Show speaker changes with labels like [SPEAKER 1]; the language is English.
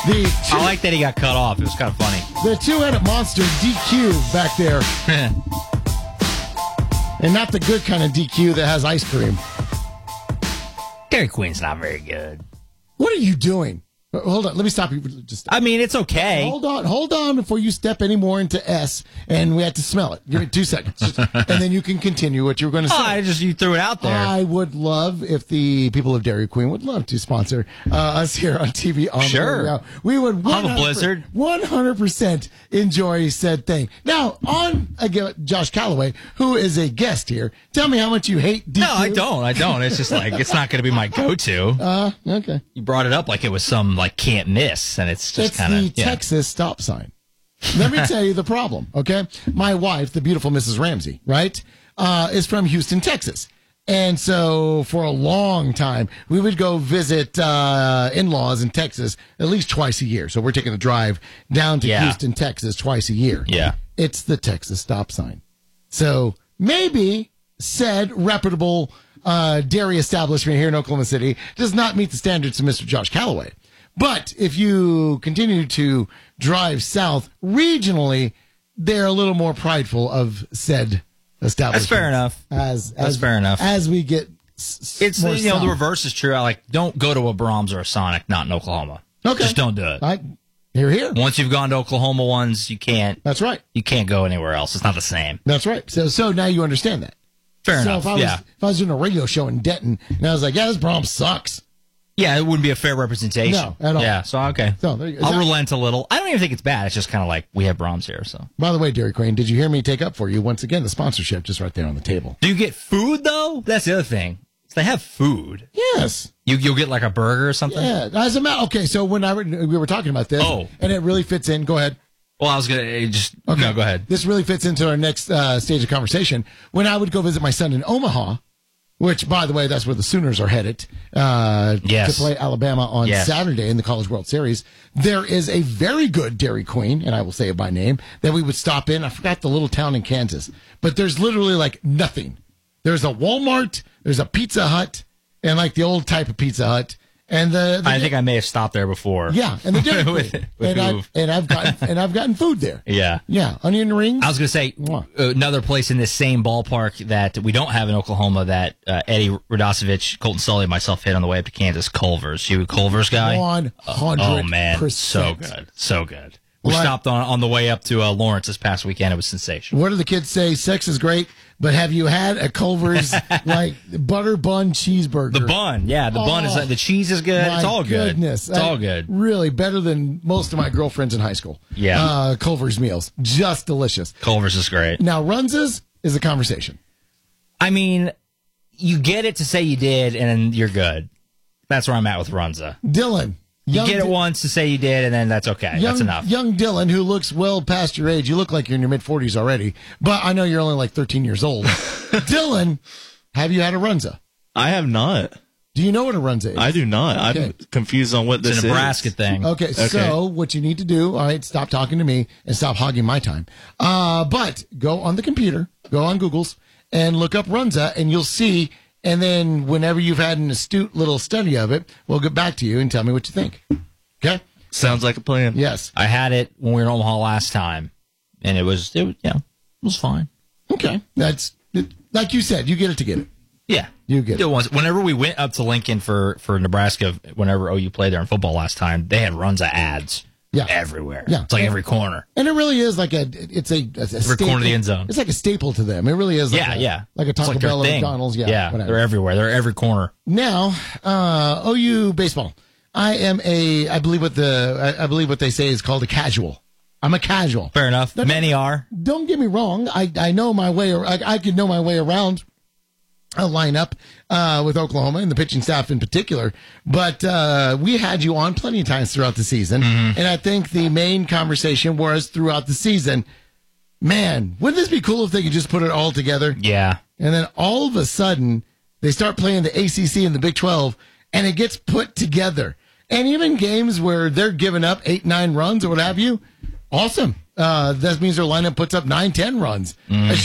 [SPEAKER 1] I like that he got cut off. It was kind of funny.
[SPEAKER 2] The two-headed monster DQ back there. And not the good kind of DQ that has ice cream.
[SPEAKER 1] Dairy Queen's not very good.
[SPEAKER 2] What are you doing? Hold on. Let me stop you.
[SPEAKER 1] I mean, it's okay.
[SPEAKER 2] Hold on before you step any more into S, and we have to smell it. Give me 2 seconds. And then you can continue what you were going to say.
[SPEAKER 1] You threw it out there.
[SPEAKER 2] I would love if the people of Dairy Queen would love to sponsor us here on TV.
[SPEAKER 1] Sure.
[SPEAKER 2] We would
[SPEAKER 1] I'll have a Blizzard.
[SPEAKER 2] 100% enjoy said thing. Now, on Josh Calloway, who is a guest here, tell me how much you hate DQ.
[SPEAKER 1] No, I don't. It's just like, it's not going to be my go-to.
[SPEAKER 2] Okay.
[SPEAKER 1] You brought it up like it was some, like, can't miss, and it's just kind of...
[SPEAKER 2] It's the Texas stop sign. Let me tell you the problem, okay? My wife, the beautiful Mrs. Ramsey, right, is from Houston, Texas. And so for a long time, we would go visit in-laws in Texas at least twice a year. So we're taking a drive down to Houston, Texas twice a year.
[SPEAKER 1] Yeah.
[SPEAKER 2] It's the Texas stop sign. So maybe said reputable dairy establishment here in Oklahoma City does not meet the standards of Mr. Josh Calloway. But if you continue to drive south regionally, they're a little more prideful of said establishment.
[SPEAKER 1] That's fair enough. That's fair enough.
[SPEAKER 2] As we get
[SPEAKER 1] it's
[SPEAKER 2] more
[SPEAKER 1] the
[SPEAKER 2] south.
[SPEAKER 1] reverse is true. I like don't go to a Brahms or a Sonic not in Oklahoma.
[SPEAKER 2] Okay.
[SPEAKER 1] Just don't do it.
[SPEAKER 2] Here.
[SPEAKER 1] Once you've gone to Oklahoma ones, you can't.
[SPEAKER 2] That's right.
[SPEAKER 1] You can't go anywhere else. It's not the same.
[SPEAKER 2] That's right. So now you understand that.
[SPEAKER 1] Fair enough.
[SPEAKER 2] If I was doing a radio show in Denton and I was like, yeah, this Brahms sucks.
[SPEAKER 1] Yeah, it wouldn't be a fair representation.
[SPEAKER 2] No, at all.
[SPEAKER 1] Yeah, so okay.
[SPEAKER 2] So,
[SPEAKER 1] I'll relent a little. I don't even think it's bad. It's just kind of like we have Brahms here. So.
[SPEAKER 2] By the way, Dairy Queen, did you hear me take up for you once again the sponsorship just right there on the table?
[SPEAKER 1] Do you get food though? That's the other thing. They have food.
[SPEAKER 2] Yes.
[SPEAKER 1] You'll get like a burger or something.
[SPEAKER 2] Yeah. As a matter. Okay, so when we were talking about this, and it really fits in. Go ahead.
[SPEAKER 1] Well, I was gonna just okay. No, go ahead.
[SPEAKER 2] This really fits into our next stage of conversation. When I would go visit my son in Omaha. Which, by the way, that's where the Sooners are headed to play Alabama on Saturday in the College World Series. There is a very good Dairy Queen, and I will say it by name, that we would stop in. I forgot the little town in Kansas. But there's literally like nothing. There's a Walmart, there's a Pizza Hut, and like the old type of Pizza Hut. And I
[SPEAKER 1] think I may have stopped there before.
[SPEAKER 2] Yeah, and the Dairy I've gotten food there.
[SPEAKER 1] Yeah,
[SPEAKER 2] onion rings.
[SPEAKER 1] I was going to say another place in this same ballpark that we don't have in Oklahoma that Eddie Radosevich, Colton Sully, and myself hit on the way up to Kansas. Culver's. You a Culver's guy?
[SPEAKER 2] 100%.
[SPEAKER 1] Oh man, so good. We stopped on the way up to Lawrence this past weekend. It was sensational.
[SPEAKER 2] What do the kids say? Sex is great, but have you had a Culver's like butter bun cheeseburger?
[SPEAKER 1] The bun, the bun is the cheese is good. It's all good.
[SPEAKER 2] Goodness.
[SPEAKER 1] It's all good.
[SPEAKER 2] Really better than most of my girlfriends in high school.
[SPEAKER 1] Yeah,
[SPEAKER 2] Culver's meals, just delicious.
[SPEAKER 1] Culver's is great.
[SPEAKER 2] Now Runza's is a conversation.
[SPEAKER 1] I mean, you get it to say you did, and you're good. That's where I'm at with Runza.
[SPEAKER 2] Dylan.
[SPEAKER 1] You get it once to say you did, and then that's okay. That's enough.
[SPEAKER 2] Young Dylan, who looks well past your age. You look like you're in your mid-40s already, but I know you're only like 13 years old. Dylan, have you had a Runza?
[SPEAKER 3] I have not.
[SPEAKER 2] Do you know what a Runza is?
[SPEAKER 3] I do not. Okay. I'm confused on what this is.
[SPEAKER 1] It's a Nebraska thing.
[SPEAKER 2] Okay, so what you need to do, all right, stop talking to me and stop hogging my time. But go on the computer, go on Google's, and look up Runza, and you'll see... And then whenever you've had an astute little study of it, we'll get back to you and tell me what you think. Okay?
[SPEAKER 3] Sounds like a plan.
[SPEAKER 2] Yes.
[SPEAKER 1] I had it when we were in Omaha last time, and it was fine.
[SPEAKER 2] Okay. That's like you said, you get it to get it.
[SPEAKER 1] Yeah.
[SPEAKER 2] You get it.
[SPEAKER 1] Once. Whenever we went up to Lincoln for Nebraska, whenever OU played there in football last time, they had Runza ads.
[SPEAKER 2] Yeah.
[SPEAKER 1] Everywhere.
[SPEAKER 2] Yeah.
[SPEAKER 1] It's like every corner.
[SPEAKER 2] And it really is like a
[SPEAKER 1] every
[SPEAKER 2] staple.
[SPEAKER 1] corner of the end zone.
[SPEAKER 2] It's like a staple to them. It really is like like a Taco Bell or McDonald's. Yeah. Whatever.
[SPEAKER 1] They're everywhere. They're every corner.
[SPEAKER 2] Now, OU baseball. I believe what they say is called a casual. I'm a casual.
[SPEAKER 1] Fair enough. Many are.
[SPEAKER 2] Don't get me wrong. I know my way. I could know my way around a lineup with Oklahoma and the pitching staff in particular. But we had you on plenty of times throughout the season. Mm-hmm. And I think the main conversation was throughout the season, man, wouldn't this be cool if they could just put it all together?
[SPEAKER 1] Yeah.
[SPEAKER 2] And then all of a sudden, they start playing the ACC and the Big 12, and it gets put together. And even games where they're giving up 8-9 runs or what have you, awesome. That means their lineup puts up 9-10 runs. Mm.